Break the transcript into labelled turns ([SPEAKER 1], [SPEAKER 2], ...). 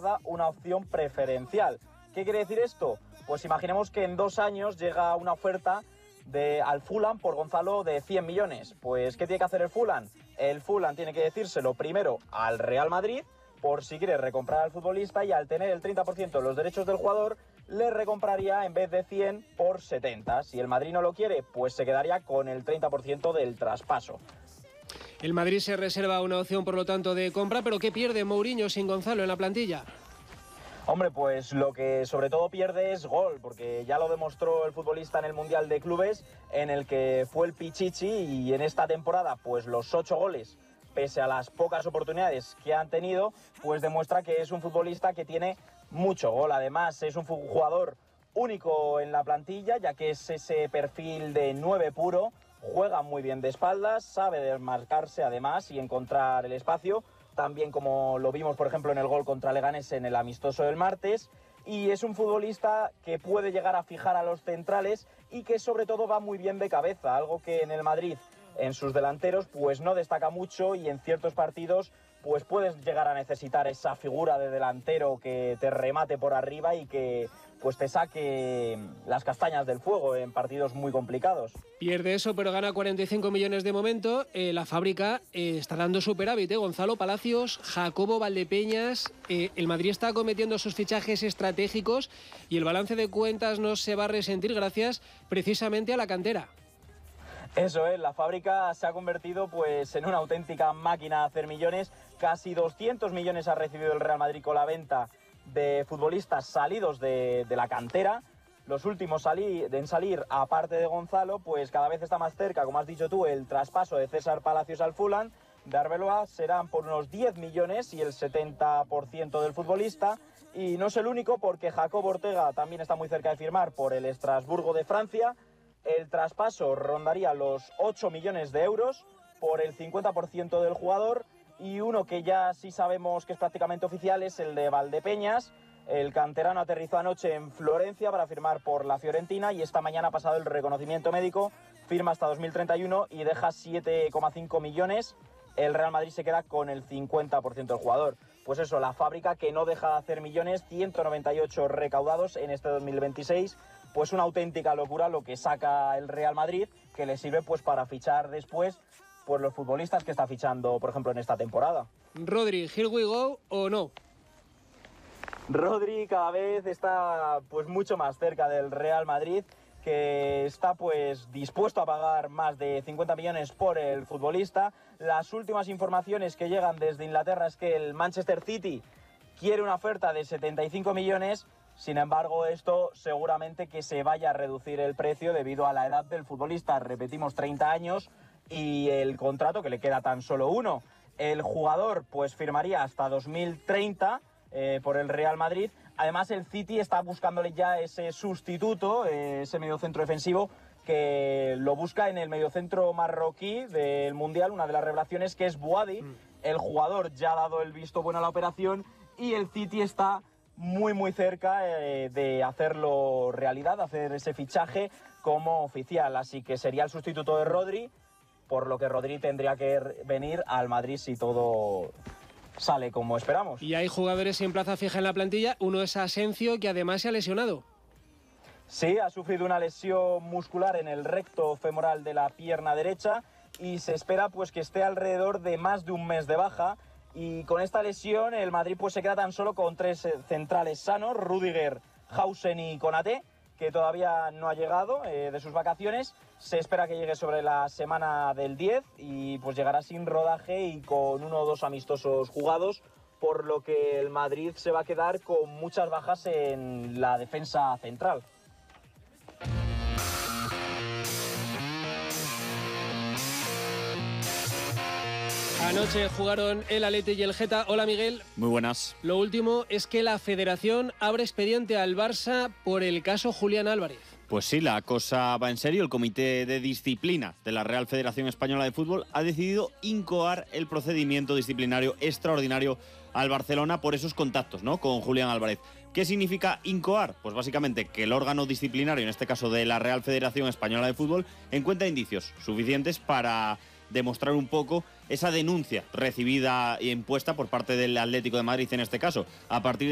[SPEAKER 1] guarda una opción preferencial. ¿Qué quiere decir esto? Pues imaginemos que en 2 años llega una oferta al Fulham por Gonzalo de 100 millones. Pues, ¿qué tiene que hacer el Fulham? El Fulham tiene que decírselo primero al Real Madrid, por si quiere recomprar al futbolista, y al tener el 30% de los derechos del jugador, le recompraría en vez de 100 por 70. Si el Madrid no lo quiere, pues se quedaría con el 30% del traspaso.
[SPEAKER 2] El Madrid se reserva una opción, por lo tanto, de compra, pero ¿qué pierde Mourinho sin Gonzalo en la plantilla?
[SPEAKER 1] Hombre, pues lo que sobre todo pierde es gol, porque ya lo demostró el futbolista en el Mundial de Clubes, en el que fue el Pichichi, y en esta temporada, pues los 8 goles, pese a las pocas oportunidades que han tenido, pues demuestra que es un futbolista que tiene mucho gol. Además, es un jugador único en la plantilla, ya que es ese perfil de 9 puro, juega muy bien de espaldas, sabe desmarcarse además y encontrar el espacio, también como lo vimos por ejemplo en el gol contra Leganés en el amistoso del martes, y es un futbolista que puede llegar a fijar a los centrales y que sobre todo va muy bien de cabeza, algo que en el Madrid en sus delanteros pues no destaca mucho, y en ciertos partidos pues puedes llegar a necesitar esa figura de delantero que te remate por arriba y que pues te saque las castañas del fuego en partidos muy complicados.
[SPEAKER 2] Pierde eso, pero gana 45 millones de momento. La fábrica está dando superávit, Gonzalo Palacios, Jacobo Valdepeñas. El Madrid está cometiendo sus fichajes estratégicos y el balance de cuentas no se va a resentir gracias precisamente a la cantera.
[SPEAKER 1] Eso es, la fábrica se ha convertido pues en una auténtica máquina de hacer millones. Casi 200 millones ha recibido el Real Madrid con la venta de futbolistas salidos de la cantera. Los últimos en salir, aparte de Gonzalo, pues cada vez está más cerca, como has dicho tú, el traspaso de César Palacios al Fulham. De Arbeloa serán por unos 10 millones y el 70% del futbolista. Y no es el único, porque Jacob Ortega también está muy cerca de firmar por el Estrasburgo de Francia. El traspaso rondaría los 8 millones de euros por el 50% del jugador, y uno que ya sí sabemos que es prácticamente oficial es el de Valdepeñas. El canterano aterrizó anoche en Florencia para firmar por la Fiorentina y esta mañana ha pasado el reconocimiento médico, firma hasta 2031 y deja 7,5 millones. El Real Madrid se queda con el 50% del jugador. Pues eso, la fábrica que no deja de hacer millones, 198 recaudados en este 2026. Pues una auténtica locura lo que saca el Real Madrid, que le sirve pues para fichar después pues los futbolistas que está fichando, por ejemplo, en esta temporada.
[SPEAKER 2] Rodri, here we go o no.
[SPEAKER 1] Rodri cada vez está pues mucho más cerca del Real Madrid, que está pues dispuesto a pagar más de 50 millones por el futbolista. Las últimas informaciones que llegan desde Inglaterra es que el Manchester City quiere una oferta de 75 millones. Sin embargo, esto seguramente que se vaya a reducir el precio debido a la edad del futbolista. Repetimos, 30 años y el contrato que le queda tan solo uno. El jugador pues firmaría hasta 2030 por el Real Madrid. Además, el City está buscándole ya ese sustituto, ese mediocentro defensivo, que lo busca en el mediocentro marroquí del Mundial, una de las revelaciones, que es Bouadi. El jugador ya ha dado el visto bueno a la operación y el City está muy cerca de hacerlo realidad, hacer ese fichaje como oficial. Así que sería el sustituto de Rodri, por lo que Rodri tendría que venir al Madrid si todo sale como esperamos.
[SPEAKER 2] Y hay jugadores en plaza fija en la plantilla. Uno es Asensio, que además se ha lesionado.
[SPEAKER 1] Sí, ha sufrido una lesión muscular en el recto femoral de la pierna derecha y se espera pues que esté alrededor de más de un mes de baja. Y con esta lesión el Madrid pues se queda tan solo con 3 centrales sanos, Rüdiger, Hausen y Konaté, que todavía no ha llegado de sus vacaciones. Se espera que llegue sobre la semana del 10 y pues llegará sin rodaje y con 1 o 2 amistosos jugados, por lo que el Madrid se va a quedar con muchas bajas en la defensa central.
[SPEAKER 2] Anoche jugaron el Athletic y el Geta. Hola, Miguel.
[SPEAKER 3] Muy buenas.
[SPEAKER 2] Lo último es que la Federación abre expediente al Barça por el caso Julián Álvarez.
[SPEAKER 3] Pues sí, la cosa va en serio. El Comité de Disciplina de la Real Federación Española de Fútbol ha decidido incoar el procedimiento disciplinario extraordinario al Barcelona por esos contactos, ¿no?, con Julián Álvarez. ¿Qué significa incoar? Pues básicamente que el órgano disciplinario, en este caso de la Real Federación Española de Fútbol, encuentra indicios suficientes para demostrar un poco esa denuncia recibida e impuesta por parte del Atlético de Madrid en este caso. A partir